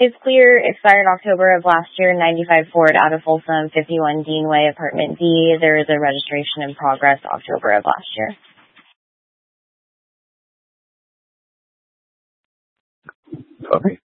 It's clear, expired October of last year, 95 Ford out of Folsom, 51 Dean Way, Apartment D. There is a registration in progress October of last year. Okay.